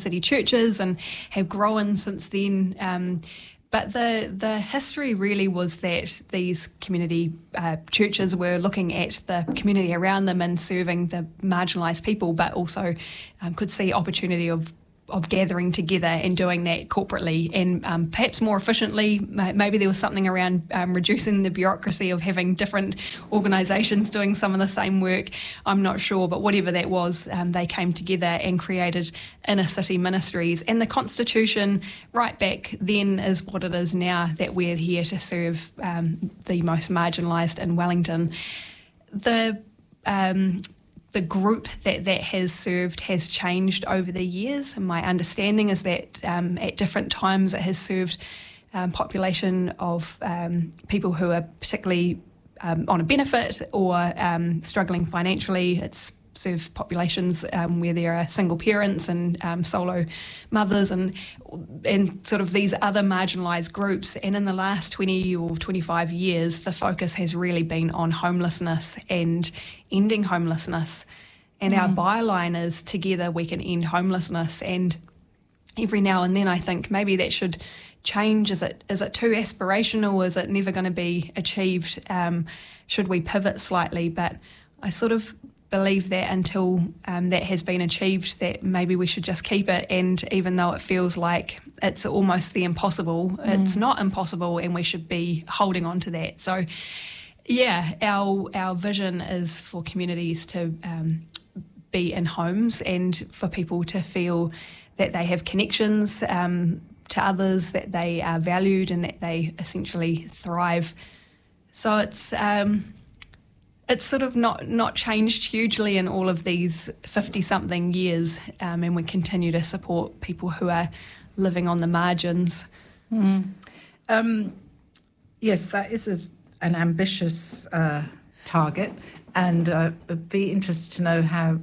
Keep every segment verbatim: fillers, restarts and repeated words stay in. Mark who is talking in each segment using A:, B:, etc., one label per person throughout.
A: city churches and have grown since then. Um, But the the history really was that these community uh, churches were looking at the community around them and serving the marginalised people, but also um, could see opportunity of of gathering together and doing that corporately and um, perhaps more efficiently. Maybe there was something around um, reducing the bureaucracy of having different organisations doing some of the same work. I'm not sure, but whatever that was, um, they came together and created inner city ministries. And the Constitution right back then is what it is now, that we're here to serve um, the most marginalised in Wellington. The um, The group that that has served has changed over the years. And my understanding is that um, at different times it has served um, population of um, people who are particularly um, on a benefit or um, struggling financially. It's served populations um, where there are single parents and um, solo mothers and and sort of these other marginalised groups. And in the last twenty or twenty-five years, the focus has really been on homelessness and ending homelessness. And mm. our byline is together we can end homelessness. And every now and then I think maybe that should change. Is it is it too aspirational? Is it never going to be achieved? Um, should we pivot slightly? But I sort of believe that until um, that has been achieved, that maybe we should just keep it. And even though it feels like it's almost the impossible, mm. it's not impossible, and we should be holding on to that. So, yeah, our our vision is for communities to um, be in homes and for people to feel that they have connections um, to others, that they are valued and that they essentially thrive. So it's... Um, It's sort of not, not changed hugely in all of these fifty-something years, um, and we continue to support people who are living on the margins.
B: Mm. Um, yes, that is a, an ambitious uh, target, and uh, I'd be interested to know how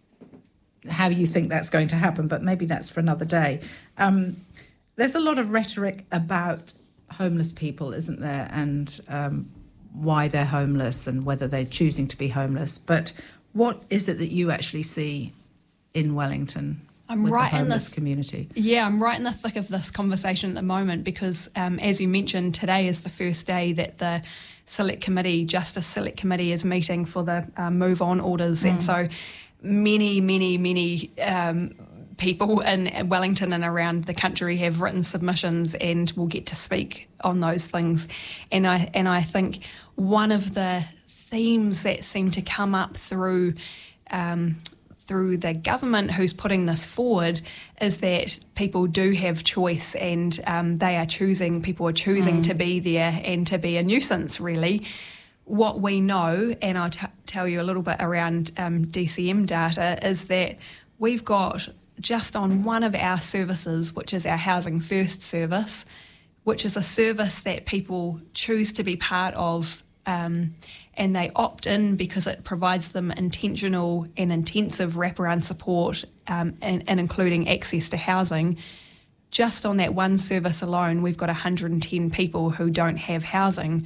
B: how you think that's going to happen, but maybe that's for another day. Um, there's a lot of rhetoric about homeless people, isn't there, and um, why they're homeless and whether they're choosing to be homeless. But what is it that you actually see in Wellington
A: I'm
B: with
A: right
B: the homeless
A: in this,
B: community?
A: Yeah, I'm right in the thick of this conversation at the moment because, um, as you mentioned, today is the first day that the Select Committee, Justice Select Committee, is meeting for the uh, Move On orders. Mm. And so many, many, many um, people in Wellington and around the country have written submissions and will get to speak on those things. And I and I think one of the themes that seem to come up through um, through the government who's putting this forward is that people do have choice, and um, they are choosing, people are choosing mm. to be there and to be a nuisance, really. What we know, and I'll t- tell you a little bit around um, D C M data, is that we've got just on one of our services, which is our Housing First service, which is a service that people choose to be part of, um, and they opt in because it provides them intentional and intensive wraparound support um, and, and including access to housing. Just on that one service alone, we've got one hundred ten people who don't have housing.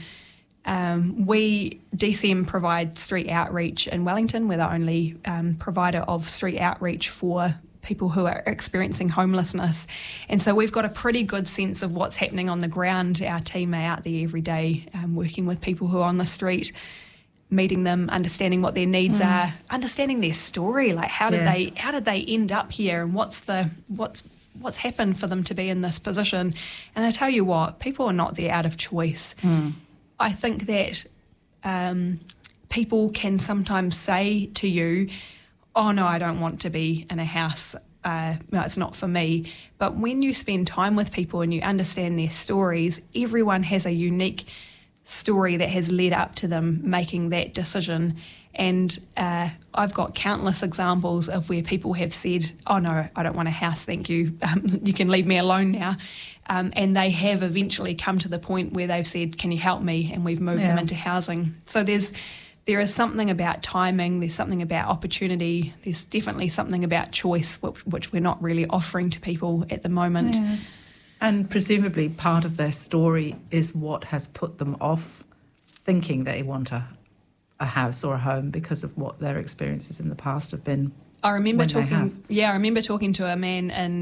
A: Um, we, D C M, provide street outreach in Wellington. We're the only um, provider of street outreach for people who are experiencing homelessness. And so we've got a pretty good sense of what's happening on the ground. Our team are out there every day um, working with people who are on the street, meeting them, understanding what their needs mm. are, understanding their story, like how did yeah. they how did they end up here, and what's the what's what's happened for them to be in this position. And I tell you what, people are not there out of choice. Mm. I think that um, people can sometimes say to you, oh no, I don't want to be in a house, uh, no, it's not for me. But when you spend time with people and you understand their stories, everyone has a unique story that has led up to them making that decision. And uh, I've got countless examples of where people have said, oh no, I don't want a house, thank you, um, you can leave me alone now. Um, and they have eventually come to the point where they've said, can you help me? And we've moved yeah. them into housing. So there's There is something about timing, there's something about opportunity, there's definitely something about choice, which, which we're not really offering to people at the moment.
B: Yeah. And presumably part of their story is what has put them off thinking they want a, a house or a home because of what their experiences in the past have been.
A: I remember talking, yeah, I remember talking to a man in